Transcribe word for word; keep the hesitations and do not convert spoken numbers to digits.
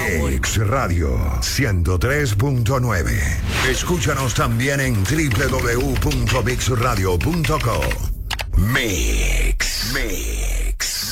Mix Radio ciento tres punto nueve. Escúchanos también en doble u doble u doble u punto mix radio punto co. Mix. Mix.